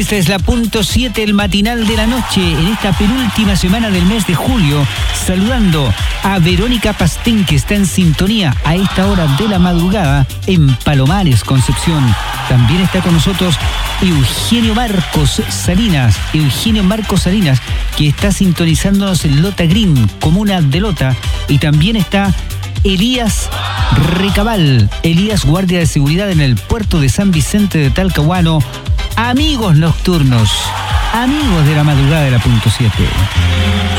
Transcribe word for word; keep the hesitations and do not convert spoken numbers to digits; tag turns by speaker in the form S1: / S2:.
S1: Esta es la punto siete, el matinal de la noche, en esta penúltima semana del mes de julio, saludando a Verónica Pastén, que está en sintonía a esta hora de la madrugada en Palomares, Concepción. También está con nosotros Eugenio Marcos Salinas, Eugenio Marcos Salinas, que está sintonizándonos en Lota Green, comuna de Lota, y también está Elías Recabal, Elías guardia de seguridad en el puerto de San Vicente de Talcahuano. Amigos nocturnos, amigos de la madrugada de la punto siete.